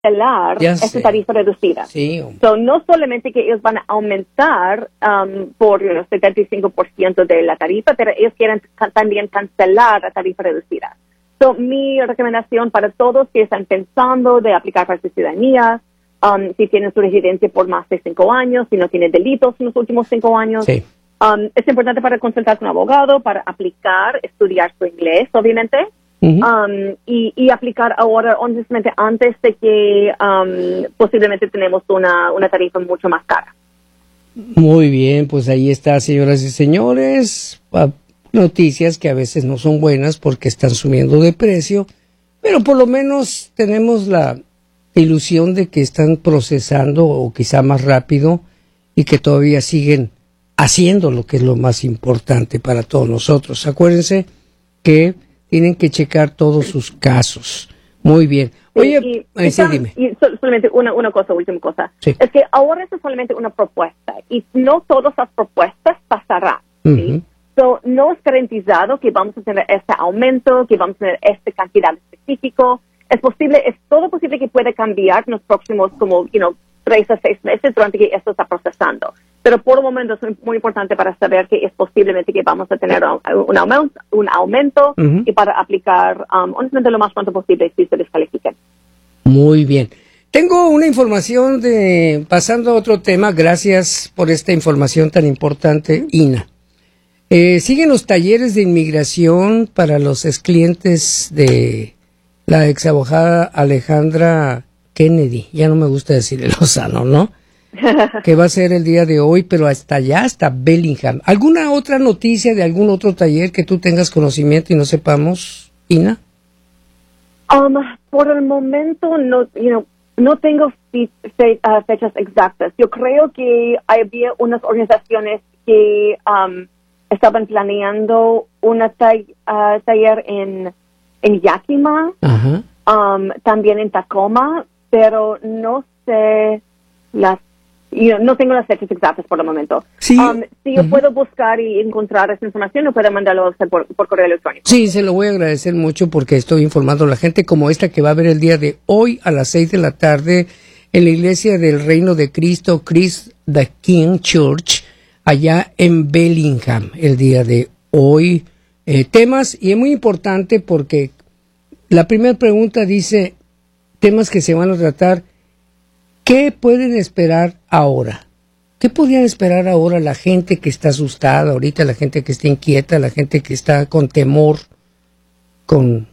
cancelar esa tarifa reducida. Sí. So, no solamente que ellos van a aumentar por 75% de la tarifa, pero ellos quieren también cancelar la tarifa reducida. So, mi recomendación para todos que están pensando de aplicar para su ciudadanía, si tienen su residencia por más de 5 años, si no tienen delitos en los últimos 5 años, sí. Es importante para consultar con un abogado, para aplicar, estudiar su inglés, obviamente, y aplicar ahora, honestamente, antes de que posiblemente tenemos una tarifa mucho más cara. Muy bien, pues ahí está, señoras y señores. Noticias que a veces no son buenas porque están subiendo de precio, pero por lo menos tenemos la ilusión de que están procesando o quizá más rápido y que todavía siguen haciendo lo que es lo más importante para todos nosotros. Acuérdense que tienen que checar todos sus casos. Muy bien. Oye, sí, dime. Y solamente una cosa, última cosa. Sí. Es que ahora es solamente una propuesta y no todas las propuestas pasarán. ¿Sí? So, no es garantizado que vamos a tener este aumento, que vamos a tener esta cantidad específico. Es todo posible que pueda cambiar en los próximos, 3 a 6 meses durante que esto está procesando. Pero por el momento es muy importante para saber que es posiblemente que vamos a tener un aumento y para aplicar, honestamente, lo más pronto posible si se descalifiquen. Muy bien. Tengo una información pasando a otro tema. Gracias por esta información tan importante, Ina. Siguen los talleres de inmigración para los exclientes de la ex abogada Alejandra Kennedy. Ya no me gusta decirle Lozano, ¿no? Que va a ser el día de hoy, pero hasta allá, hasta Bellingham. ¿Alguna otra noticia de algún otro taller que tú tengas conocimiento y no sepamos, Ina? Por el momento no tengo fechas exactas. Yo creo que había unas organizaciones que estaban planeando una taller en Yakima, también en Tacoma, pero no sé no tengo las fechas exactas por el momento. Sí. Si yo puedo buscar y encontrar esa información, no puedo mandarlo a usted por correo electrónico. Sí, se lo voy a agradecer mucho porque estoy informando a la gente como esta que va a ver el día de hoy a las 6 de la tarde en la Iglesia del Reino de Cristo, Christ the King Church, allá en Bellingham, el día de hoy. Temas, y es muy importante porque la primera pregunta dice, temas que se van a tratar. ¿Qué pueden esperar ahora? ¿Qué podrían esperar ahora la gente que está asustada ahorita, la gente que está inquieta, la gente que está con temor, con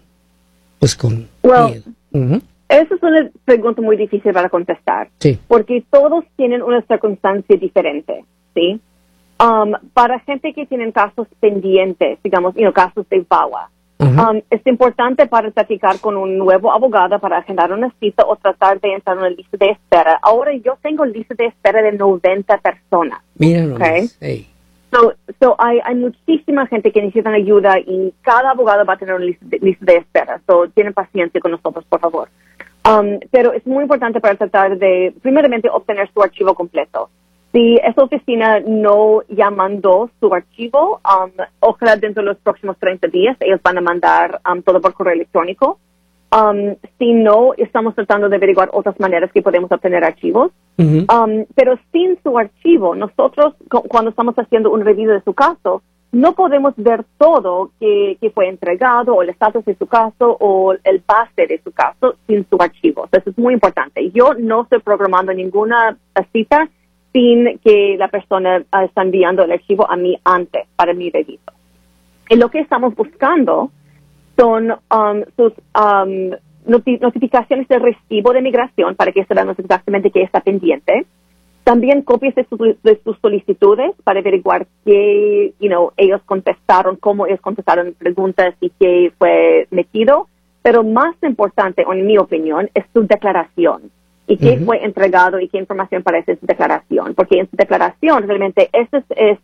miedo? Esa es una pregunta muy difícil para contestar. Sí. Porque todos tienen una circunstancia diferente, ¿sí? Para gente que tienen casos pendientes, digamos, casos de VAWA, es importante para platicar con un nuevo abogado para agendar una cita o tratar de entrar en una lista de espera. Ahora yo tengo lista de espera de 90 personas. Mira nomás. Hey. So hay muchísima gente que necesita ayuda y cada abogado va a tener una lista de espera. So tienen paciencia con nosotros, por favor. Pero es muy importante para tratar de, primeramente, obtener su archivo completo. Si esa oficina no ya mandó su archivo, ojalá dentro de los próximos 30 días ellos van a mandar todo por correo electrónico. Si no, estamos tratando de averiguar otras maneras que podemos obtener archivos. Pero sin su archivo, nosotros, cuando estamos haciendo un review de su caso, no podemos ver todo que fue entregado, o el estatus de su caso, o el base de su caso, sin su archivo. Eso es muy importante. Yo no estoy programando ninguna cita sin que la persona está enviando el archivo a mí antes para mi reviso. Y lo que estamos buscando son sus notificaciones de recibo de migración para que sabamos exactamente qué está pendiente. También copias de sus solicitudes para averiguar qué ellos contestaron, cómo ellos contestaron preguntas y qué fue metido. Pero más importante, en mi opinión, es su declaración. Y qué fue entregado y qué información aparece en su declaración. Porque en su declaración, realmente, ese es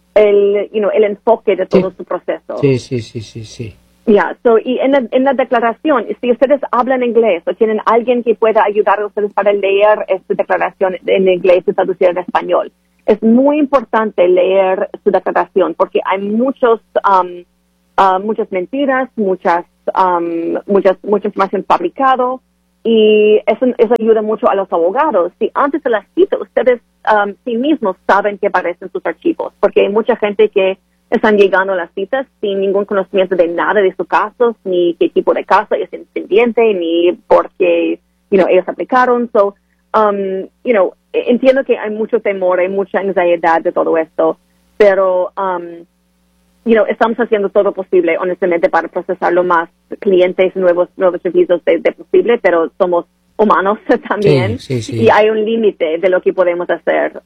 el enfoque de todo su proceso. Sí. Y en la declaración, si ustedes hablan inglés o tienen alguien que pueda ayudar a ustedes para leer esta declaración en inglés y traducir en español, es muy importante leer su declaración porque hay muchas mentiras, mucha información fabricada. y eso ayuda mucho a los abogados. Si antes de la cita ustedes sí mismos saben qué aparecen sus archivos, porque hay mucha gente que están llegando a las citas sin ningún conocimiento de nada de su caso, ni qué tipo de caso es independiente, ni por qué ellos aplicaron. So, entiendo que hay mucho temor, hay mucha ansiedad de todo esto, pero estamos haciendo todo posible, honestamente, para procesar lo más clientes, nuevos servicios de posible, pero somos humanos también, sí. y hay un límite de lo que podemos hacer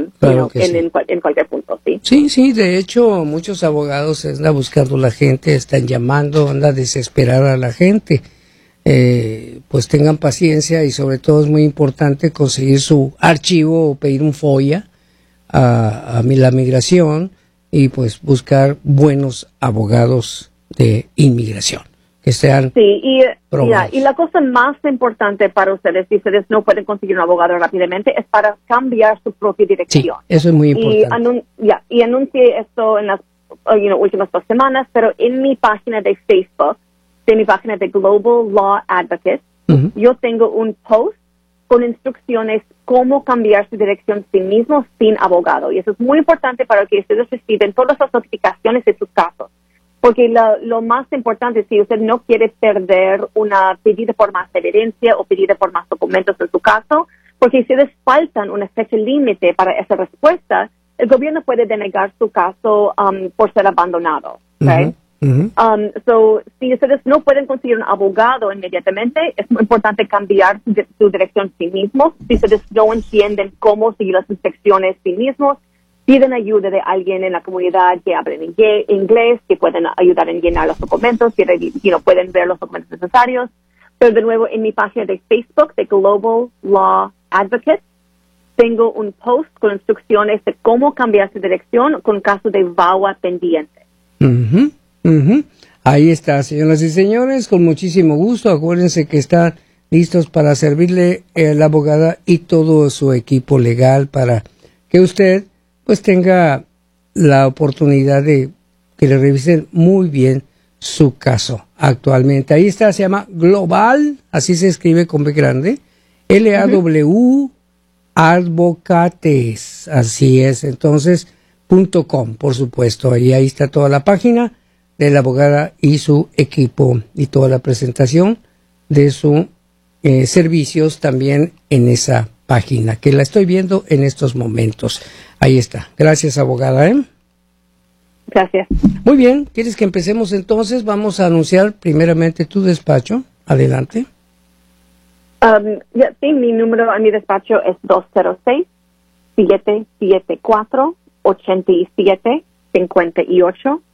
en cualquier punto, sí. Sí, de hecho, muchos abogados andan buscando a la gente, están llamando, anda desesperada a la gente. Pues tengan paciencia y sobre todo es muy importante conseguir su archivo o pedir un FOIA a la migración y pues buscar buenos abogados de inmigración que sean y la cosa más importante para ustedes, si ustedes no pueden conseguir un abogado rápidamente, es para cambiar su propia dirección. Sí, eso es muy importante. Y anuncié esto en las últimas 2 semanas, pero en mi página de Facebook, de mi página de Global Law Advocate, yo tengo un post con instrucciones cómo cambiar su dirección sí mismo sin abogado. Y eso es muy importante para que ustedes reciban todas las notificaciones de sus casos. Porque lo más importante, si usted no quiere perder una pedida por más evidencia o pedida por más documentos en su caso, porque si ustedes faltan una fecha límite para esa respuesta, el gobierno puede denegar su caso por ser abandonado. ¿Okay? So, si ustedes no pueden conseguir un abogado inmediatamente, es muy importante cambiar su dirección sí mismos. Si ustedes no entienden cómo seguir las inspecciones sí mismos, piden ayuda de alguien en la comunidad que hable inglés, que pueden ayudar en llenar los documentos, que pueden ver los documentos necesarios. Pero de nuevo, en mi página de Facebook de Global Law Advocate, tengo un post con instrucciones de cómo cambiar su dirección con caso de VAWA pendiente. Ahí está, señoras y señores, con muchísimo gusto. Acuérdense que están listos para servirle a la abogada y todo su equipo legal para que usted pues tenga la oportunidad de que le revisen muy bien su caso actualmente. Ahí está, se llama Global, así se escribe con B grande, LAW Advocates, así es, entonces, .com, por supuesto, y ahí está toda la página de la abogada y su equipo y toda la presentación de sus servicios también en esa página, que la estoy viendo en estos momentos. Ahí está. Gracias, abogada. Gracias. Muy bien. ¿Quieres que empecemos entonces? Vamos a anunciar primeramente tu despacho. Adelante. Sí, mi número a mi despacho es 206-774-8758.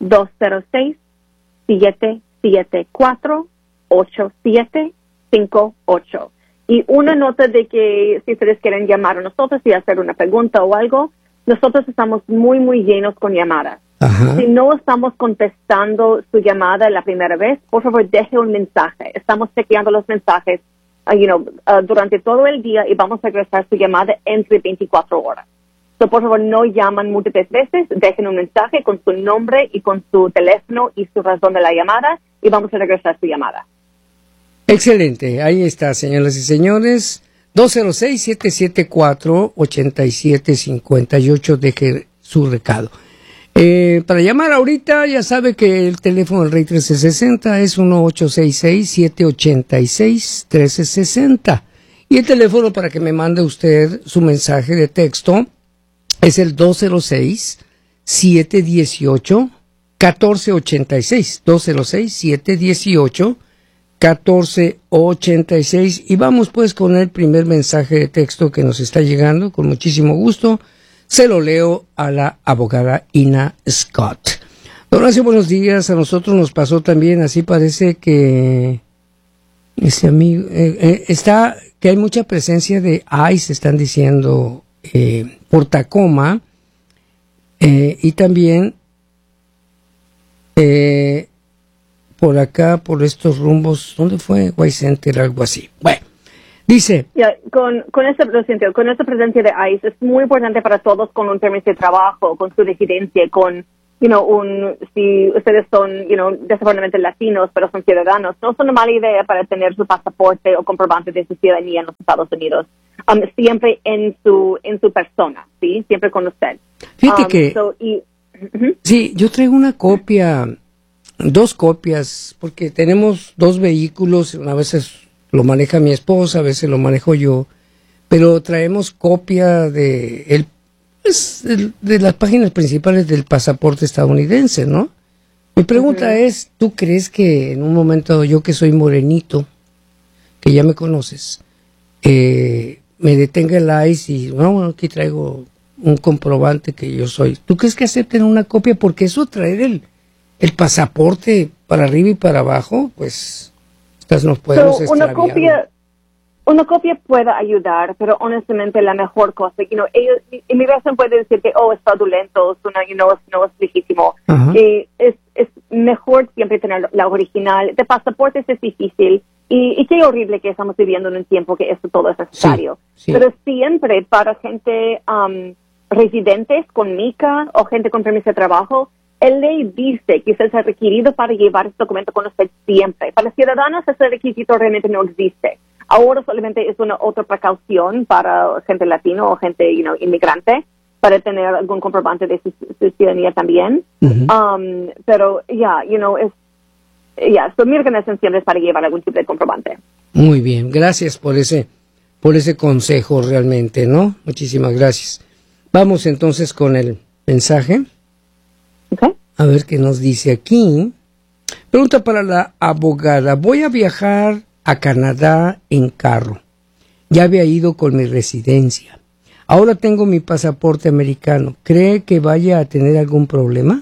206-774-8758. Y una nota de que si ustedes quieren llamar a nosotros y hacer una pregunta o algo, nosotros estamos muy, muy llenos con llamadas. Si no estamos contestando su llamada la primera vez, por favor, deje un mensaje. Estamos chequeando los mensajes durante todo el día y vamos a regresar su llamada entre 24 horas. So, por favor, no llaman múltiples veces, dejen un mensaje con su nombre y con su teléfono y su razón de la llamada y vamos a regresar su llamada. Excelente, ahí está, señoras y señores, 206-774-8758, deje su recado. Para llamar ahorita, ya sabe que el teléfono del Rey 1360 es 1-866-786-1360. Y el teléfono para que me mande usted su mensaje de texto es el 206-718-1486. 206-718-1486. Y vamos pues con el primer mensaje de texto que nos está llegando, con muchísimo gusto. Se lo leo a la abogada Ina Scott. Don Horacio, buenos días. A nosotros nos pasó también, así parece que ese amigo, está, que hay mucha presencia de ICE, están diciendo, por Tacoma, y también por acá, por estos rumbos, ¿dónde fue? White Center, algo así. Bueno. Dice. Con esta presencia de ICE es muy importante para todos con un permiso de trabajo, con su residencia, con si ustedes son, desafortunadamente latinos, pero son ciudadanos, no es una mala idea para tener su pasaporte o comprobante de su ciudadanía en los Estados Unidos. Siempre en su persona, ¿sí? Siempre con usted. Fíjate que, sí, yo traigo una copia, 2 copias, porque tenemos 2 vehículos, a veces lo maneja mi esposa, a veces lo manejo yo, pero traemos copia de las páginas principales del pasaporte estadounidense, ¿no? Mi pregunta es, ¿tú crees que en un momento yo que soy morenito, que ya me conoces, me detenga el ICE y, bueno, aquí traigo un comprobante que yo soy? ¿Tú crees que acepten una copia? Porque eso traer el pasaporte para arriba y para abajo, pues, nos podemos extraviar. Una copia puede ayudar, pero honestamente la mejor cosa, ellos, inmigración puede decir que, es fraudulento, no es legítimo. Es mejor siempre tener la original. De pasaportes es difícil y qué horrible que estamos viviendo en un tiempo que esto todo es necesario. Sí. Pero siempre para gente residentes con mica o gente con permiso de trabajo, el ley dice que usted es requerido para llevar este documento con usted siempre. Para ciudadanos ese requisito realmente no existe. Ahora solamente es una otra precaución para gente latino o gente, inmigrante, para tener algún comprobante de su ciudadanía también. Pero, mi recomendación siempre es para llevar algún tipo de comprobante. Muy bien, gracias por ese consejo realmente, ¿no? Muchísimas gracias. Vamos entonces con el mensaje. Okay. A ver qué nos dice aquí. Pregunta para la abogada. Voy a viajar a Canadá en carro. Ya había ido con mi residencia. Ahora tengo mi pasaporte americano. ¿Cree que vaya a tener algún problema?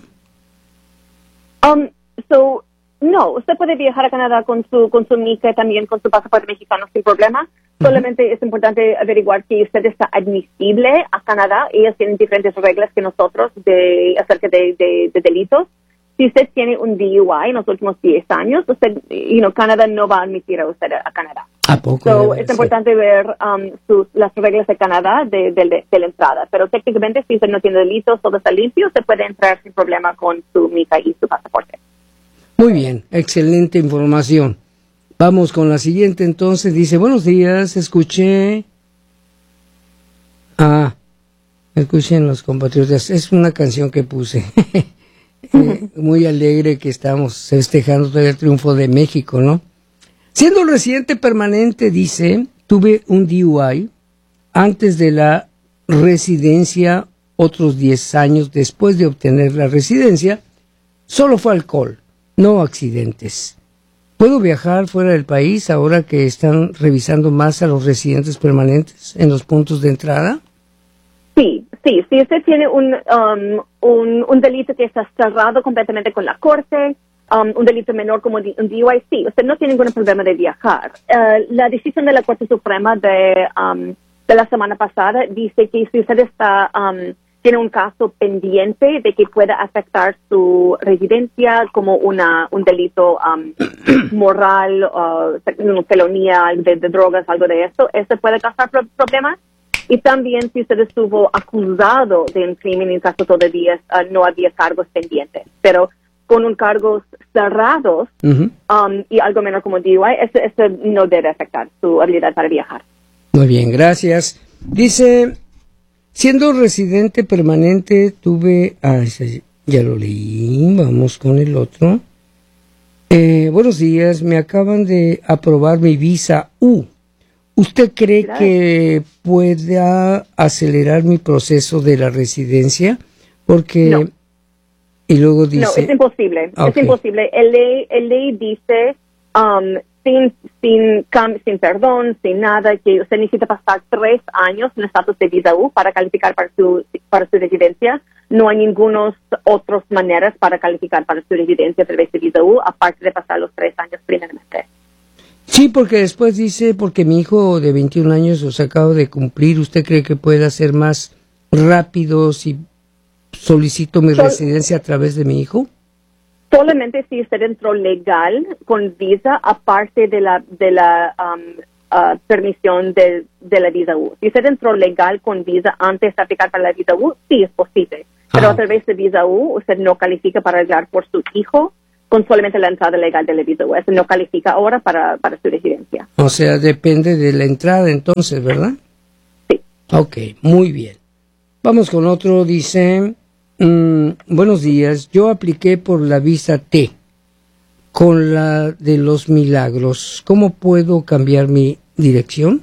No, usted puede viajar a Canadá con su mica y también con su pasaporte mexicano sin problema. Solamente es importante averiguar si usted está admisible a Canadá. Ellos tienen diferentes reglas que nosotros acerca de delitos. Si usted tiene un DUI en los últimos 10 años, usted, Canadá no va a admitir a usted a Canadá. ¿A poco? Es importante ver las reglas de Canadá de la entrada. Pero técnicamente, si usted no tiene delitos, todo está limpio, usted puede entrar sin problema con su mica y su pasaporte. Muy bien, excelente información. Vamos con la siguiente entonces. Dice, buenos días, escuché en Los Compatriotas. Es una canción que puse. Muy alegre que estamos festejando todo el triunfo de México, ¿no? Siendo residente permanente, dice, tuve un DUI antes de la residencia, otros 10 años después de obtener la residencia. Solo fue alcohol, no accidentes. ¿Puedo viajar fuera del país ahora que están revisando más a los residentes permanentes en los puntos de entrada? Sí. Si usted tiene un delito que está cerrado completamente con la corte, un delito menor como un DUI, sí, usted no tiene ningún problema de viajar. La decisión de la Corte Suprema de la semana pasada dice que si usted tiene un caso pendiente de que pueda afectar su residencia como un delito moral, una felonía de drogas, algo de eso puede causar problemas. Y también si usted estuvo acusado de un crimen, en caso todavía no había cargos pendientes. Pero con un cargos cerrados y algo menor como DUI, eso no debe afectar su habilidad para viajar. Muy bien, gracias. Dice, siendo residente permanente, tuve... ya lo leí, vamos con el otro. Buenos días, me acaban de aprobar mi visa U. ¿Usted cree que pueda acelerar mi proceso de la residencia? Porque... No. Y luego dice... No, es imposible. Okay. Es imposible. El ley dice, sin perdón, sin nada, que usted necesita pasar 3 años en estatus de visa U para calificar para su residencia. No hay ningunas otras maneras para calificar para su residencia a través de visa U, aparte de pasar los 3 años primeramente. Sí, porque después dice, porque mi hijo de 21 años los acabo de cumplir, ¿usted cree que pueda ser más rápido si solicito mi residencia a través de mi hijo? Solamente si usted entró legal con visa, aparte de la permisión de la visa U. Si usted entró legal con visa antes de aplicar para la visa U, sí es posible. Pero a través de visa U, usted no califica para llegar por su hijo con solamente la entrada legal de la visa U. Eso no califica ahora para su residencia. O sea, depende de la entrada entonces, ¿verdad? Sí. Ok, muy bien. Vamos con otro, dice, buenos días, yo apliqué por la visa T con la de los milagros. ¿Cómo puedo cambiar mi dirección?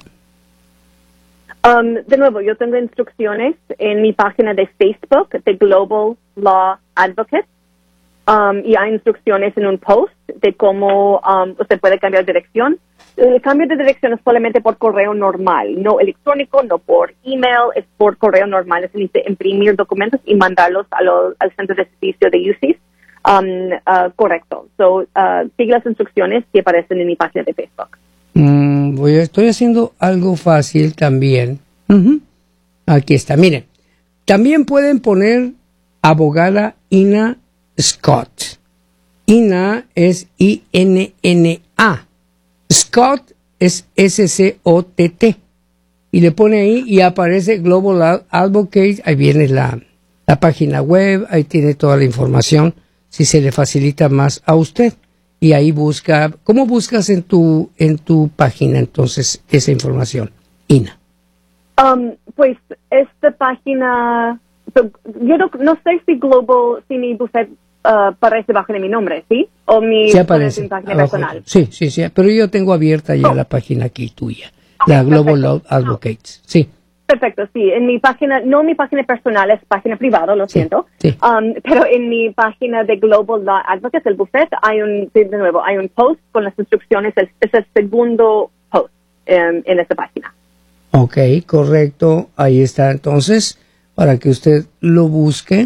De nuevo, yo tengo instrucciones en mi página de Facebook de Global Law Advocate. Y hay instrucciones en un post de cómo usted puede cambiar de dirección. El cambio de dirección es solamente por correo normal, no electrónico, no por email, es por correo normal. Se necesita imprimir documentos y mandarlos al centro de servicio de UCIS. Correcto. Sigue las instrucciones que aparecen en mi página de Facebook. Estoy haciendo algo fácil también. Aquí está, miren. También pueden poner abogada Ina Scott. Ina es I-N-N-A. Scott es S-C-O-T-T. Y le pone ahí y aparece Global Advocate. Ahí viene la página web. Ahí tiene toda la información. Si se le facilita más a usted. Y ahí busca. ¿Cómo buscas en tu página entonces esa información, Ina? Pues esta página. Yo no sé si mi buffet aparece bajo de mi nombre, ¿sí? O mi aparece mi página personal. Sí, pero yo tengo abierta ya la página aquí tuya, la Global Law Advocates, sí. Perfecto, sí. En mi página, no mi página personal, es página privada, lo siento. Sí. Pero en mi página de Global Law Advocates, el buffet, hay un post con las instrucciones, es el segundo post en esta página. Ok, correcto. Ahí está entonces, para que usted lo busque.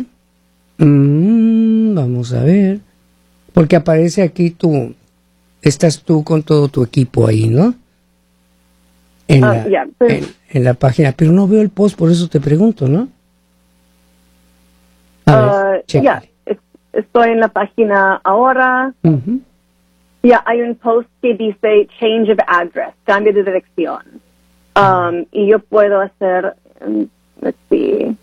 Vamos a ver. Porque aparece aquí estás tú con todo tu equipo ahí, ¿no? En la página, pero no veo el post, por eso te pregunto, ¿no? Estoy en la página ahora. Hay un post que dice change of address, cambio de dirección. Y yo puedo hacer, let's see,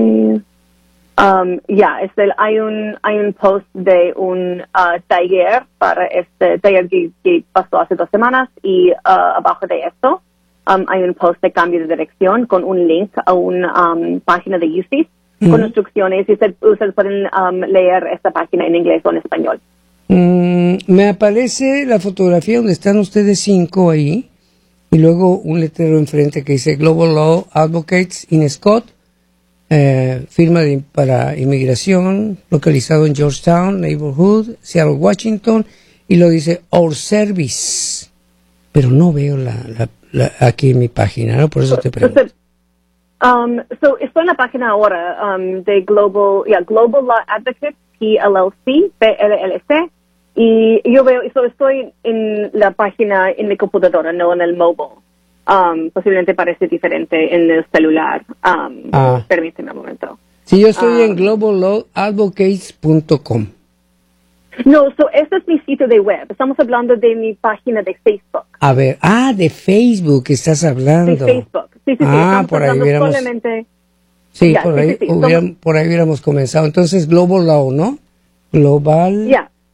hay un post de un taller para este taller que pasó hace 2 semanas y abajo de esto hay un post de cambio de dirección con un link a una página de UCIS con instrucciones y ustedes pueden leer esta página en inglés o en español. Me aparece la fotografía donde están ustedes 5 ahí y luego un letrero enfrente que dice Global Law Advocates in Scott, firma para inmigración, localizado en Georgetown, Neighborhood, Seattle, Washington, y lo dice Our Service, pero no veo aquí en mi página, ¿no? Por eso te pregunto. Estoy en la página ahora de Global Law Advocates, PLLC, y yo veo, estoy en la página en mi computadora, no en el mobile. Posiblemente parece diferente en el celular. Permíteme un momento. Sí, yo estoy en globallawadvocates.com. No, este es mi sitio de web. Estamos hablando de mi página de Facebook. A ver, de Facebook estás hablando. De Facebook. Sí. Por ahí hubiéramos... solamente... Sí, por ahí hubiéramos comenzado. Entonces, Global Law, ¿no? Global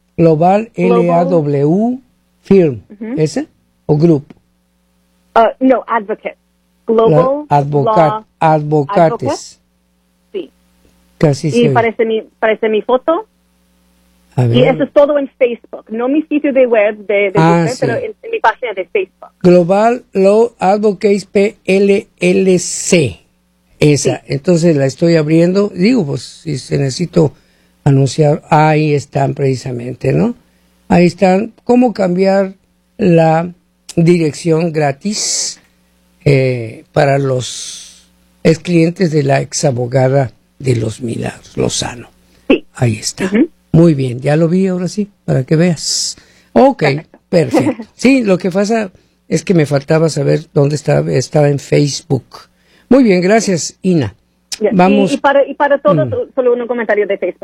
L-A-W Firm. ¿Ese? ¿O Group? No, Advocate. Global Law Advocates. Sí. Casi y parece mi foto. Y eso es todo en Facebook. No mi sitio de web de Google, pero en mi página de Facebook. Global Law Advocates PLLC. Esa. Sí. Entonces la estoy abriendo. Digo, pues si se necesito anunciar, ahí están precisamente, ¿no? Ahí están. ¿Cómo cambiar la dirección gratis para los ex clientes de la ex abogada de los Milagros, Lozano? Sí. Ahí está. Muy bien, ya lo vi ahora sí, para que veas. Ok, perfecto. Sí, lo que pasa es que me faltaba saber dónde estaba en Facebook. Muy bien, gracias, Ina. Vamos. Y para todo, solo un comentario de Facebook.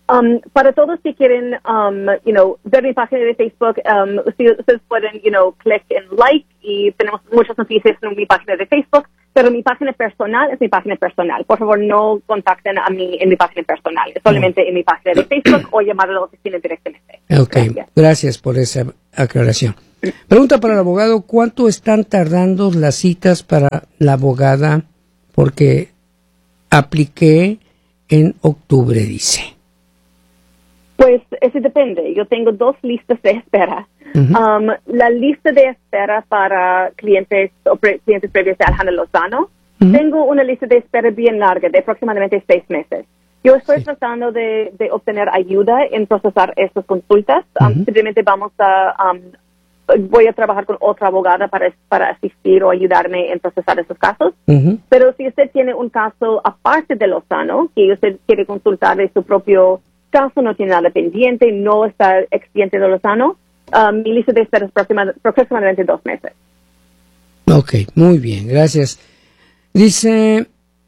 Para todos si quieren, ver mi página de Facebook, ustedes pueden, click en like y tenemos muchas noticias en mi página de Facebook, pero mi página personal es mi página personal. Por favor, no contacten a mí en mi página personal, es solamente en mi página de Facebook o llamar a la oficina directamente. Ok, gracias por esa aclaración. Pregunta para el abogado, ¿cuánto están tardando las citas para la abogada? Porque apliqué en octubre, dice. Pues eso depende. Yo tengo 2 listas de espera. La lista de espera para clientes clientes previos de Alejandra Lozano, tengo una lista de espera bien larga, de aproximadamente 6 meses. Yo estoy tratando de obtener ayuda en procesar estas consultas. Simplemente voy a trabajar con otra abogada para asistir o ayudarme en procesar esos casos. Pero si usted tiene un caso aparte de Lozano, que usted quiere consultar de su propio caso, no tiene nada pendiente, no está expediente de Lozano, mi lista de espera es aproximadamente 2 meses. Ok, muy bien, gracias. Dice,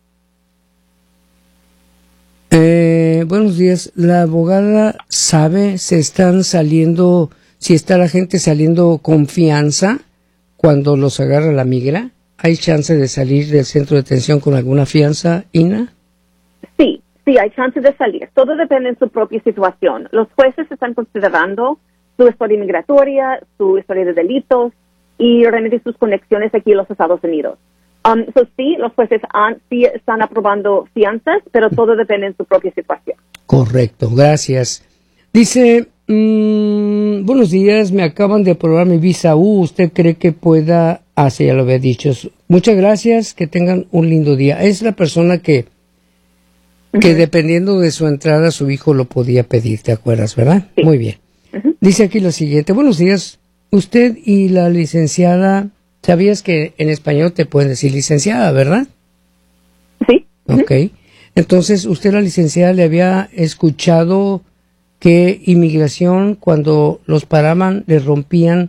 buenos días, ¿la abogada sabe si está la gente saliendo con fianza cuando los agarra la migra? ¿Hay chance de salir del centro de detención con alguna fianza, Ina? Sí, hay chance de salir. Todo depende de su propia situación. Los jueces están considerando su historia migratoria, su historia de delitos y realmente sus conexiones aquí en los Estados Unidos. Sí, los jueces sí están aprobando fianzas, pero todo depende de su propia situación. Correcto, gracias. Dice, buenos días, me acaban de aprobar mi visa U. ¿Usted cree que pueda? Sí, ya lo había dicho. Muchas gracias, que tengan un lindo día. Es la persona que dependiendo de su entrada, su hijo lo podía pedir, ¿te acuerdas, verdad? Sí. Muy bien. Dice aquí lo siguiente, buenos días, usted y la licenciada, ¿sabías que en español te pueden decir licenciada, verdad? Sí. Ok. Entonces, usted, la licenciada, le había escuchado que inmigración, cuando los paraban, le rompían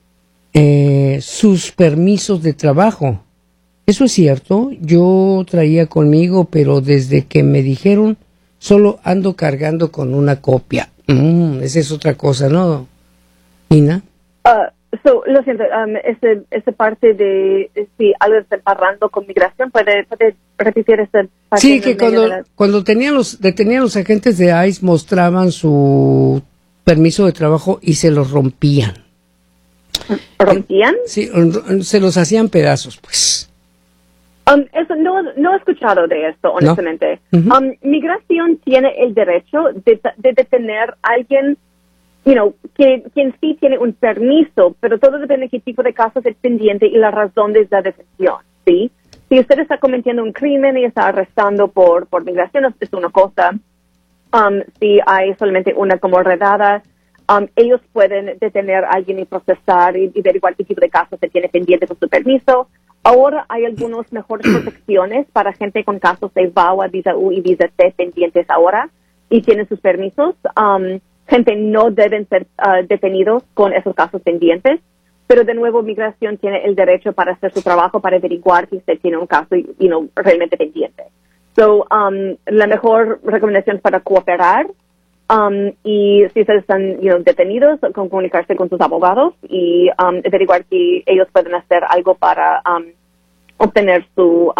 sus permisos de trabajo. ¿Eso es cierto? Yo traía conmigo, pero desde que me dijeron, solo ando cargando con una copia. Esa es otra cosa, ¿no, Ina? Lo siento, esa parte de si algo está emparrando con migración, ¿puede repetir esa parte? Sí, que cuando detenían los agentes de ICE, mostraban su permiso de trabajo y se los rompían. ¿Rompían? Sí, se los hacían pedazos, pues. Eso no he escuchado de esto, honestamente. ¿No? Migración tiene el derecho de detener a alguien, quien sí tiene un permiso, pero todo depende de qué tipo de caso es pendiente y la razón de la detención, ¿sí? Si usted está cometiendo un crimen y está arrestando por migración, es una cosa. Si hay solamente una como redada, ellos pueden detener a alguien y procesar y averiguar qué tipo de caso se tiene pendiente con su permiso. Ahora hay algunas mejores protecciones para gente con casos de VAWA, visa U y visa T pendientes ahora y tienen sus permisos. Gente no deben ser detenidos con esos casos pendientes, pero de nuevo migración tiene el derecho para hacer su trabajo, para averiguar si usted tiene un caso realmente pendiente. La mejor recomendación es para cooperar. Y si ustedes están detenidos, comunicarse con sus abogados y averiguar si ellos pueden hacer algo para obtener su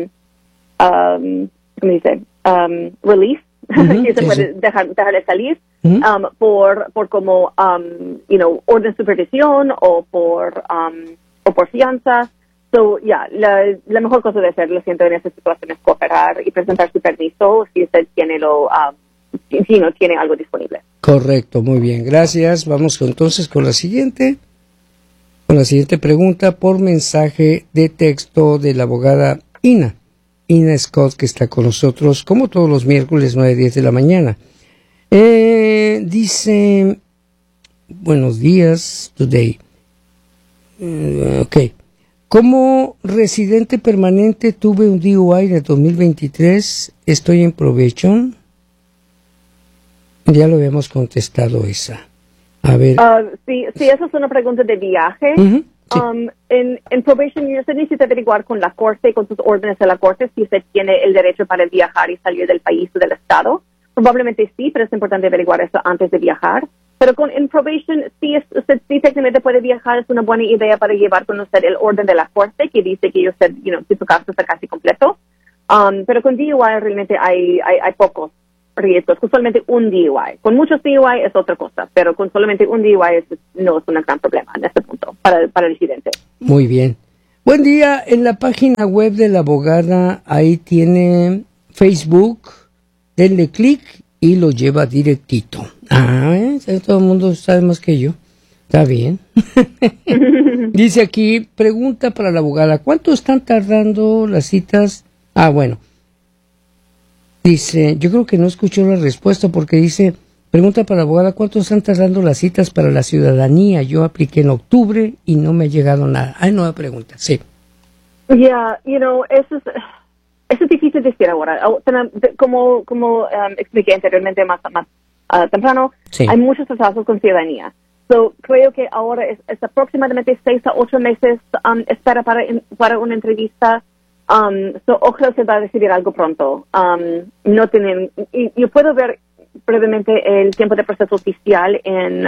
release, si se puede dejarle salir por como orden de supervisión o por fianza. La mejor cosa de hacer, lo siento, en esta situación es cooperar y presentar su permiso si usted tiene si no tiene algo disponible. Correcto, muy bien, gracias. Vamos entonces con la siguiente pregunta por mensaje de texto de la abogada Ina Scott, que está con nosotros como todos los miércoles 9:10 de la mañana. Dice, buenos días, today. Como residente permanente tuve un DUI de 2023, estoy en probation. Ya lo habíamos contestado esa. A ver. Sí, esa es una pregunta de viaje. Sí. En probation, usted necesita averiguar con la corte, con sus órdenes de la corte, si usted tiene el derecho para viajar y salir del país o del estado. probablemente sí, pero es importante averiguar eso antes de viajar. Pero en probation, usted sí técnicamente puede viajar, es una buena idea para llevar con usted el orden de la corte que dice que usted, que su caso está casi completo. Pero con DUI realmente hay pocos riesgos, con solamente un DUI. Con muchos DUI es otra cosa, pero con solamente un DUI no es un gran problema en este punto para el residente. Muy bien. Buen día. En la página web de la abogada, ahí tiene Facebook. Denle clic y lo lleva directito. Todo el mundo sabe más que yo. Está bien. Dice aquí, pregunta para la abogada, ¿cuánto están tardando las citas? Bueno. Dice, yo creo que no escuchó la respuesta porque dice, pregunta para la abogada, ¿cuánto están tardando las citas para la ciudadanía? Yo apliqué en octubre y no me ha llegado nada. Nueva pregunta, sí. Yeah, eso es difícil decir ahora. Como expliqué anteriormente más temprano, sí. Hay muchos retrasos con ciudadanía. Creo que ahora es aproximadamente 6 a 8 meses espera para una entrevista. Ojalá se va a decidir algo pronto. No tienen, yo puedo ver brevemente el tiempo de proceso oficial en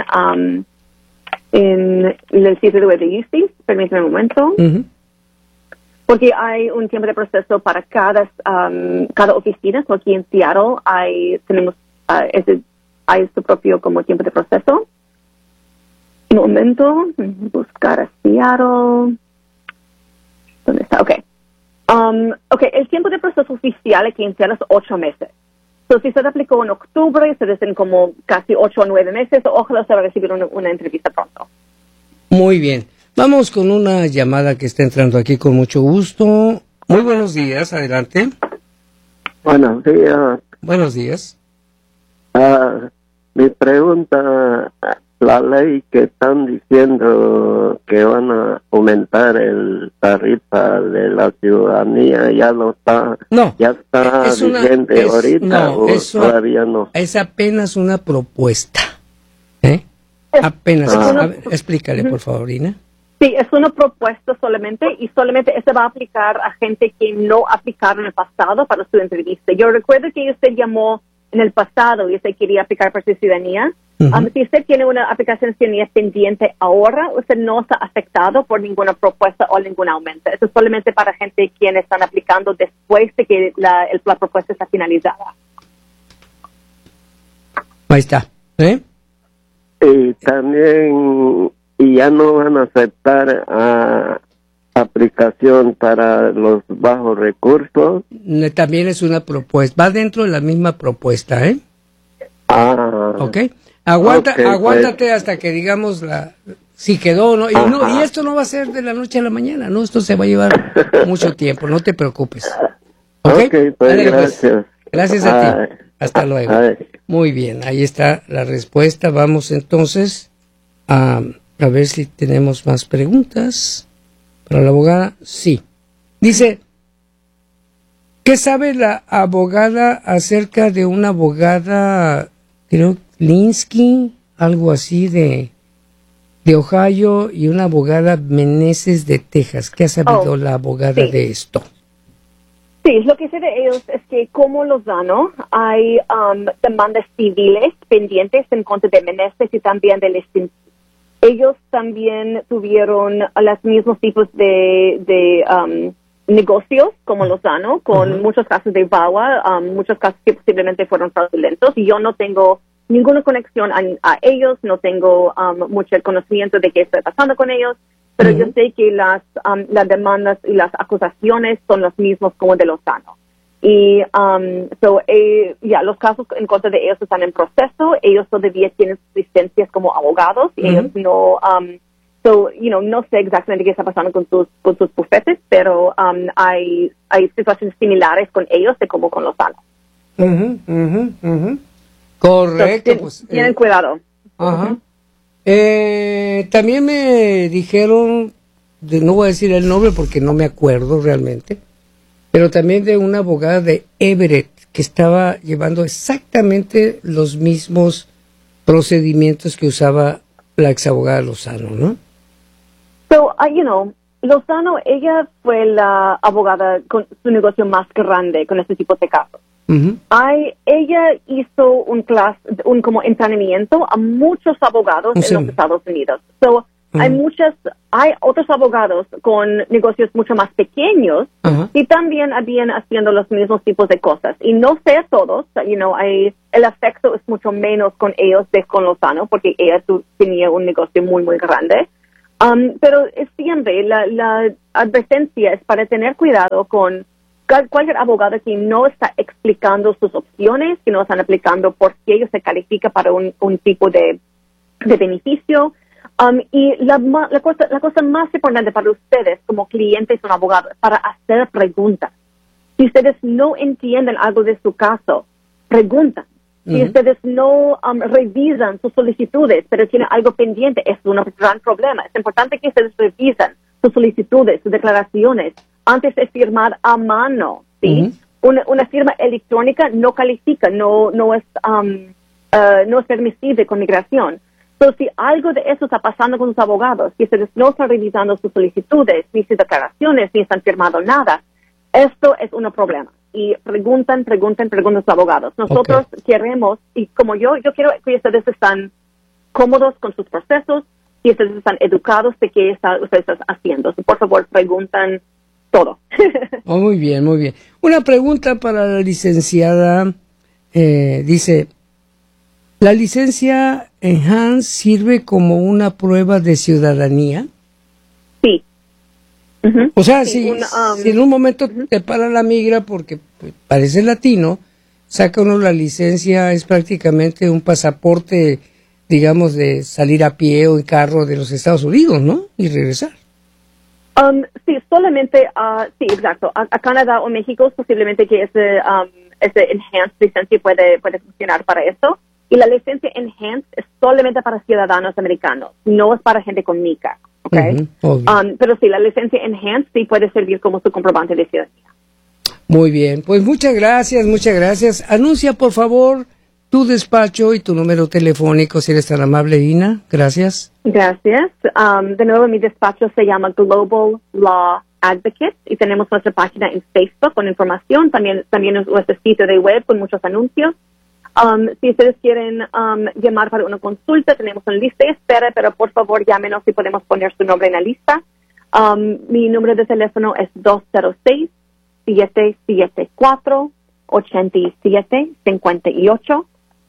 el sitio web de Justice. Permítame un momento. Uh-huh. Porque hay un tiempo de proceso para cada oficina. Aquí en Seattle tenemos hay su propio como tiempo de proceso. Un momento, buscar a Seattle. ¿Dónde está? Okay. El tiempo de proceso oficial aquí en Seattle es 8 meses. Si usted aplicó en octubre, se dicen como casi 8 o 9 meses. Ojalá se va a recibir una entrevista pronto. Muy bien. Vamos con una llamada que está entrando aquí con mucho gusto. Muy buenos días, adelante. Buenos días. Buenos días. Mi pregunta, la ley que están diciendo que van a aumentar el tarifa de la ciudadanía, ya no está, ya está vigente ahorita o todavía no. Es apenas una propuesta. Apenas. A ver, explícale, por favor, Ina. Sí, es una propuesta solamente y solamente se va a aplicar a gente que no aplicaron en el pasado para su entrevista. Yo recuerdo que usted llamó en el pasado y usted quería aplicar para su ciudadanía. Uh-huh. Si usted tiene una aplicación de ciudadanía pendiente ahora, usted no está afectado por ninguna propuesta o ningún aumento. Eso es solamente para gente quienes están aplicando después de que la propuesta está finalizada. Ahí está. Y también ya no van a aceptar aplicación para los bajos recursos. También es una propuesta. Va dentro de la misma propuesta, ¿Ok? Aguántate pues, hasta que digamos si quedó o no. Y esto no va a ser de la noche a la mañana, ¿no? Esto se va a llevar mucho tiempo, no te preocupes. ¿Ok? Pues gracias. Pues. Gracias a ti. Hasta luego. Muy bien, ahí está la respuesta. Vamos entonces a ver si tenemos más preguntas para la abogada. Sí. Dice, ¿qué sabe la abogada acerca de una abogada, creo, Linsky, algo así de Ohio, y una abogada Meneses de Texas? ¿Qué ha sabido la abogada de esto? Sí, lo que sé de ellos es que como Lozano hay demandas civiles pendientes en contra de Meneses y también de Linsky. Ellos también tuvieron los mismos tipos de negocios como Lozano, con muchos casos de VAWA, muchos casos que posiblemente fueron fraudulentos, y yo no tengo ninguna conexión a ellos, no tengo mucho conocimiento de qué está pasando con ellos, pero yo sé que las demandas y las acusaciones son los mismos como de Lozano. Y los casos en contra de ellos están en proceso. Ellos todavía tienen sus licencias como abogados. Y ellos no, no sé exactamente qué está pasando con sus bufetes, pero hay situaciones similares con ellos de como con Lozano. Correcto. Entonces, tienen cuidado. Ajá. También me dijeron, no voy a decir el nombre porque no me acuerdo realmente, pero también de una abogada de Everett que estaba llevando exactamente los mismos procedimientos que usaba la exabogada Lozano, ¿no? Lozano, ella fue la abogada con su negocio más grande con este tipo de casos. Ella hizo un como entrenamiento a muchos abogados en los Estados Unidos. So, hay otros abogados con negocios mucho más pequeños y también habían haciendo los mismos tipos de cosas. Y no sé todos, el efecto es mucho menos con ellos de con Lozano, porque ella tenía un negocio muy, muy grande. Pero siempre la advertencia es para tener cuidado con cualquier abogado que no está explicando sus opciones, que no están aplicando por qué ellos se califica para un tipo de beneficio. Y la cosa más importante para ustedes como clientes o abogados es para hacer preguntas. Si ustedes no entienden algo de su caso, preguntan. Si ustedes no revisan sus solicitudes, pero tienen algo pendiente, es un gran problema. Es importante que ustedes revisen sus solicitudes, sus declaraciones, antes de firmar a mano, ¿sí? Una firma electrónica no califica, no es permisible con migración. Entonces, si algo de eso está pasando con los abogados, si ustedes no están revisando sus solicitudes, ni sus declaraciones, ni están firmando nada, esto es un problema. Y preguntan a los abogados. Nosotros queremos, y como yo quiero que ustedes están cómodos con sus procesos y ustedes están educados de qué ustedes están haciendo. So, por favor, preguntan todo. Muy bien, muy bien. Una pregunta para la licenciada. Dice, ¿la licencia Enhanced sirve como una prueba de ciudadanía? Sí. O sea, si en un momento te para la migra porque parece latino, saca uno la licencia, es prácticamente un pasaporte, digamos, de salir a pie o en carro de los Estados Unidos, ¿no? Y regresar. Sí, solamente, sí, exacto. A Canadá o México, posiblemente que ese Enhanced licencia puede funcionar para eso. Y la licencia Enhanced es solamente para ciudadanos americanos, no es para gente con MICA, ¿ok? Pero sí, la licencia Enhanced sí puede servir como su comprobante de ciudadanía. Muy bien, pues muchas gracias. Anuncia, por favor, tu despacho y tu número telefónico, si eres tan amable, Ina. Gracias. Gracias. De nuevo, mi despacho se llama Global Law Advocate y tenemos nuestra página en Facebook con información, también nuestro sitio de web con muchos anuncios. Si ustedes quieren llamar para una consulta, tenemos una lista de espera, pero por favor llámenos si podemos poner su nombre en la lista. Mi número de teléfono es 206-774-8758,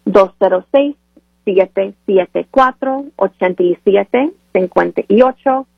206-774-8758,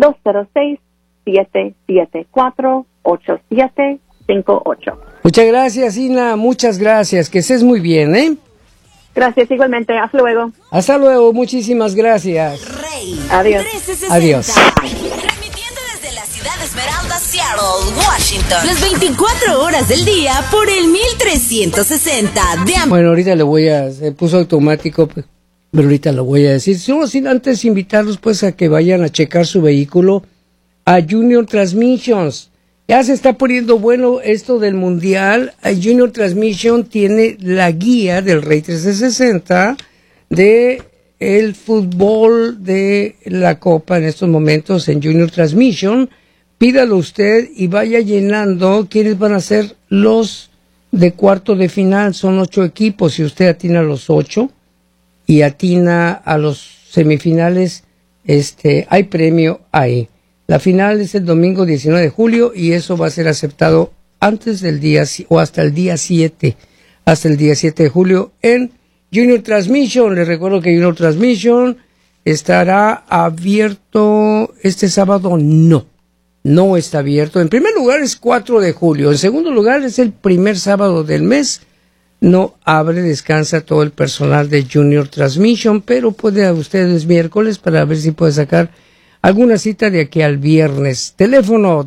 206-774-8758. Muchas gracias, Ina, muchas gracias, que estés muy bien, ¿eh? Gracias, igualmente, hasta luego. Hasta luego, muchísimas gracias. Rey. Adiós. 360. Adiós. Transmitiendo desde la ciudad de Esmeralda, Seattle, Washington. Las 24 horas del día por el 1360 de Bueno, ahorita se puso automático, pero ahorita lo voy a decir. Solo sin antes invitarlos pues a que vayan a checar su vehículo a Junior Transmissions. Ya se está poniendo bueno esto del mundial. Junior Transmission tiene la guía del Rey 360 de el fútbol de la Copa en estos momentos en Junior Transmission. Pídalo usted y vaya llenando quiénes van a ser los de cuarto de final. Son 8 equipos. Si usted atina a los 8 y atina a los semifinales, hay premio ahí. La final es el domingo 19 de julio y eso va a ser aceptado antes del día o hasta el día 7 de julio en Junior Transmission. Les recuerdo que Junior Transmission estará abierto este sábado. No está abierto. En primer lugar es 4 de julio. En segundo lugar es el primer sábado del mes. No abre, descansa todo el personal de Junior Transmission, pero puede a ustedes miércoles para ver si puede sacar alguna cita de aquí al viernes. Teléfono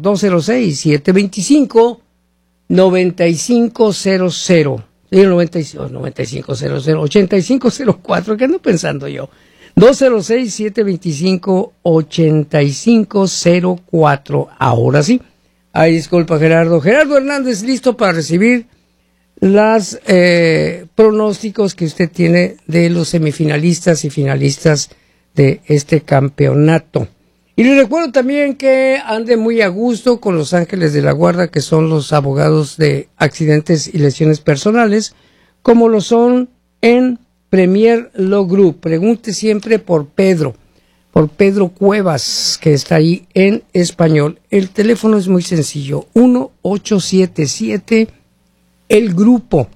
206-725-9500. 9500, 8504, ¿qué ando pensando yo? 206-725-8504. Ahora sí. Ay, disculpa, Gerardo. Gerardo Hernández, listo para recibir los pronósticos que usted tiene de los semifinalistas y finalistas de este campeonato. Y les recuerdo también que ande muy a gusto con los Ángeles de la Guarda, que son los abogados de accidentes y lesiones personales, como lo son en Premier Law Group. Pregunte siempre por Pedro Cuevas, que está ahí en español. El teléfono es muy sencillo, 1877 el grupo,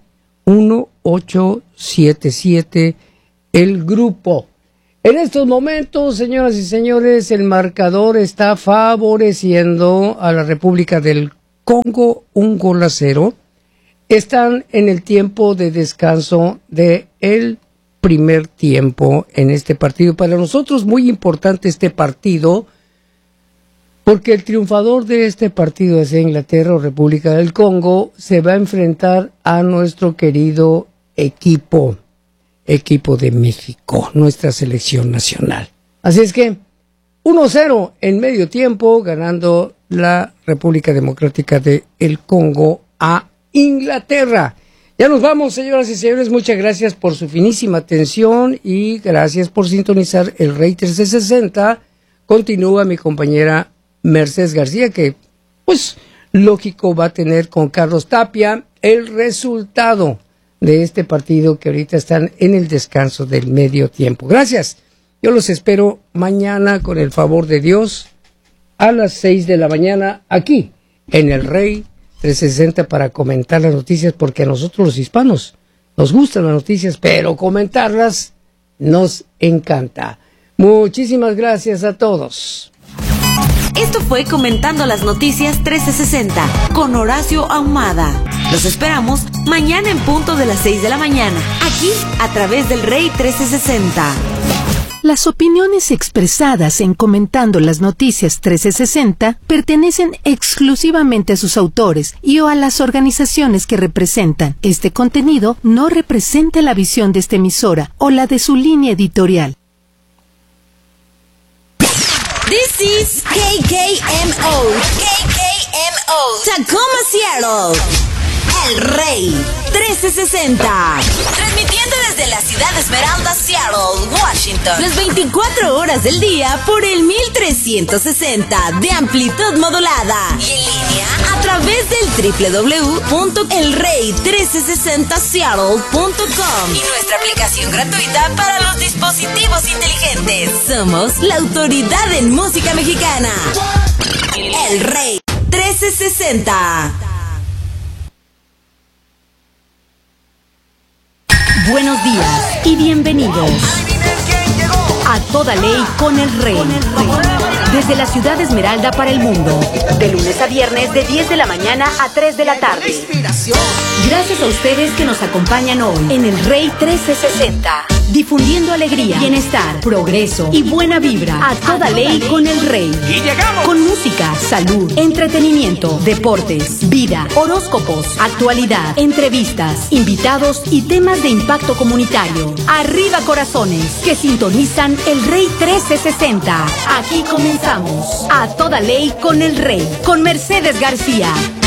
1877 el grupo. En estos momentos, señoras y señores, el marcador está favoreciendo a la República del Congo, 1-0. Están en el tiempo de descanso de el primer tiempo en este partido. Para nosotros muy importante este partido, porque el triunfador de este partido, ya sea Inglaterra o República del Congo, se va a enfrentar a nuestro querido equipo de México, nuestra selección nacional. Así es que 1-0 en medio tiempo, ganando la República Democrática del Congo a Inglaterra. Ya nos vamos, señoras y señores. Muchas gracias por su finísima atención y gracias por sintonizar el Rey 1360. Continúa mi compañera Mercedes García, que, pues, lógico, va a tener con Carlos Tapia el resultado de este partido, que ahorita están en el descanso del medio tiempo. Gracias. Yo los espero mañana, con el favor de Dios, a las 6 de la mañana, aquí, en el Rey 360, para comentar las noticias, porque a nosotros los hispanos nos gustan las noticias, pero comentarlas nos encanta. Muchísimas gracias a todos. Esto fue Comentando las Noticias 1360 con Horacio Ahumada. Los esperamos mañana en punto de las 6 de la mañana, aquí a través del Rey 1360. Las opiniones expresadas en Comentando las Noticias 1360 pertenecen exclusivamente a sus autores y o a las organizaciones que representan. Este contenido no representa la visión de esta emisora o la de su línea editorial. This is KKMO, Tacoma, Seattle. El Rey 1360. Transmitiendo desde la ciudad de Esmeralda, Seattle, Washington. Las 24 horas del día por el 1360 de amplitud modulada. Y en línea a través del www.elrey1360seattle.com. Y nuestra aplicación gratuita para los dispositivos inteligentes. Somos la autoridad en música mexicana. El Rey 1360. Buenos días y bienvenidos a Toda Ley con el Rey. Desde la ciudad de Esmeralda para el mundo, de lunes a viernes de 10 de la mañana a 3 de la tarde. Gracias a ustedes que nos acompañan hoy en el Rey 1360, difundiendo alegría, bienestar, progreso y buena vibra a toda ley con el Rey. Y llegamos con música, salud, entretenimiento, deportes, vida, horóscopos, actualidad, entrevistas, invitados y temas de impacto comunitario. Arriba corazones que sintonizan el Rey 1360. Aquí comenzamos a toda ley con el Rey, con Mercedes García.